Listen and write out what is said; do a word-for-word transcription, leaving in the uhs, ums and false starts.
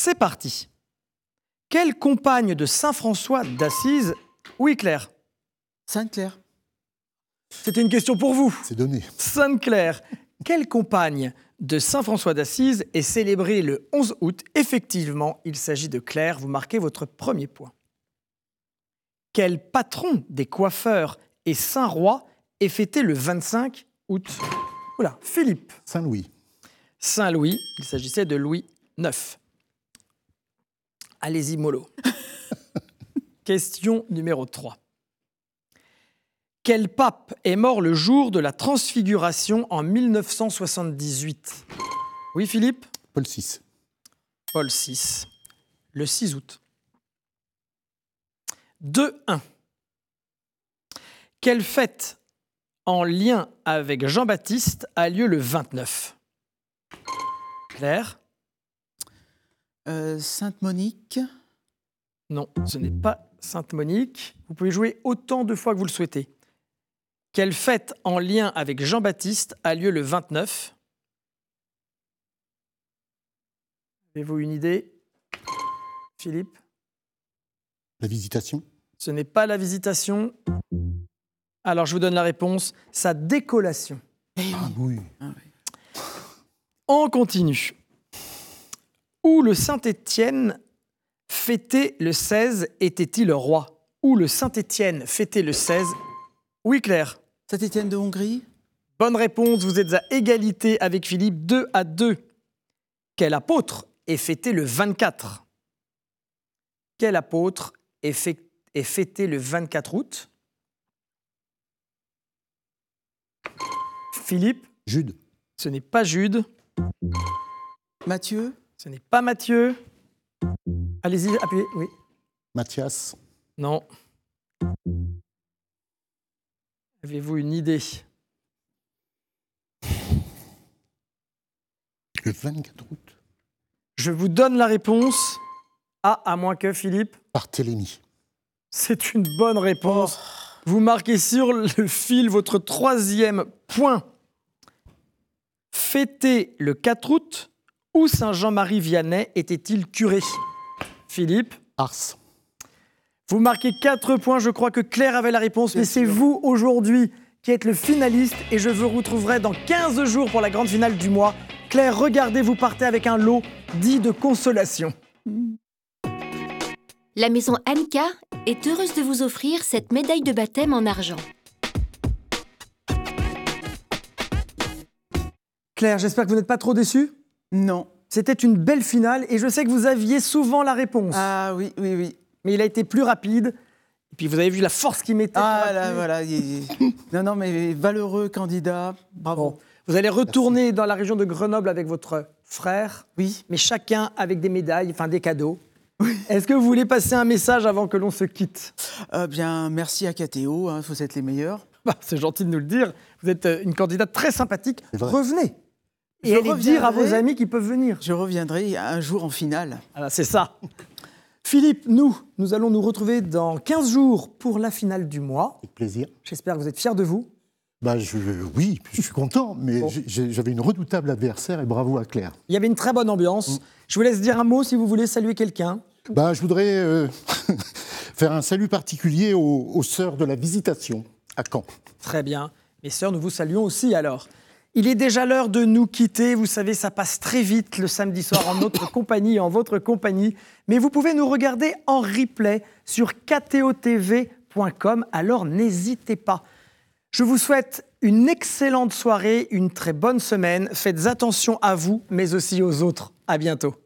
C'est parti. Quelle compagne de saint François d'Assise... Oui, Claire. Sainte-Claire. C'était une question pour vous. C'est donné. Sainte-Claire. Quelle compagne de saint François d'Assise est célébrée le onze août? Effectivement, il s'agit de Claire. Vous marquez votre premier point. Quel patron des coiffeurs et Saint-Roi est fêté le vingt-cinq août? Oula, Philippe. Saint-Louis. Saint-Louis, il s'agissait de Louis neuf. Allez-y, mollo. Question numéro trois. Quel pape est mort le jour de la transfiguration en mille neuf cent soixante-dix-huit? Oui, Philippe? Paul six. Paul six, le six août. deux un. Quelle fête en lien avec Jean-Baptiste a lieu le vingt-neuf? Claire? Euh, Sainte-Monique. Non, ce n'est pas Sainte-Monique. Vous pouvez jouer autant de fois que vous le souhaitez. Quelle fête en lien avec Jean-Baptiste a lieu le vingt-neuf? Avez-vous une idée, Philippe? La visitation. Ce n'est pas la visitation. Alors, je vous donne la réponse. Sa décollation. Ah oui. Ah, oui. On continue. Où le Saint-Étienne fêté le seize était-il roi? Où le Saint-Étienne fêté le seize? Oui, Claire. Saint-Étienne de Hongrie. Bonne réponse, vous êtes à égalité avec Philippe, deux à deux. Quel apôtre est fêté le vingt-quatre? Quel apôtre est, fait, est fêté le vingt-quatre août? Philippe? Jude. Ce n'est pas Jude. Matthieu. Ce n'est pas Matthieu. Allez-y, appuyez. Oui. Mathias. Non. Avez-vous une idée? Le vingt-quatre août. Je vous donne la réponse. Ah, à moins que, Philippe? Barthélemy. C'est une bonne réponse. Vous marquez sur le fil votre troisième point. Fêté le quatre août, où Saint-Jean-Marie Vianney était-il curé? Philippe? Ars. Vous marquez quatre points. Je crois que Claire avait la réponse, mais c'est vous aujourd'hui qui êtes le finaliste et je vous retrouverai dans quinze jours pour la grande finale du mois. Claire, regardez, vous partez avec un lot dit de consolation. La maison Annika est heureuse de vous offrir cette médaille de baptême en argent. Claire, j'espère que vous n'êtes pas trop déçue. Non. C'était une belle finale et je sais que vous aviez souvent la réponse. Ah oui, oui, oui. Mais il a été plus rapide. Et puis vous avez vu la force qu'il mettait. Ah là, voilà. Il... non, non, mais valeureux candidat. Bravo. Bon. Vous allez retourner Merci. dans la région de Grenoble avec votre frère. Oui. Mais chacun avec des médailles, enfin des cadeaux. Oui. Est-ce que vous voulez passer un message avant que l'on se quitte? euh, Bien, merci à K T O, hein, vous êtes les meilleurs. Bah, c'est gentil de nous le dire. Vous êtes une candidate très sympathique. Revenez. Et allez dire à vos amis qu'ils peuvent venir. Je reviendrai un jour en finale. Ah, c'est ça. Philippe, nous, nous allons nous retrouver dans quinze jours pour la finale du mois. Avec plaisir. J'espère que vous êtes fiers de vous. Bah, je, oui, je suis content, mais bon. J'avais une redoutable adversaire et bravo à Claire. Il y avait une très bonne ambiance. Mmh. Je vous laisse dire un mot si vous voulez saluer quelqu'un. Bah, je voudrais euh, faire un salut particulier aux, aux sœurs de la Visitation à Caen. Très bien. Mes sœurs, nous vous saluons aussi alors. Il est déjà l'heure de nous quitter. Vous savez, ça passe très vite le samedi soir en notre compagnie, en votre compagnie. Mais vous pouvez nous regarder en replay sur k t o t v point com. Alors n'hésitez pas. Je vous souhaite une excellente soirée, une très bonne semaine. Faites attention à vous, mais aussi aux autres. À bientôt.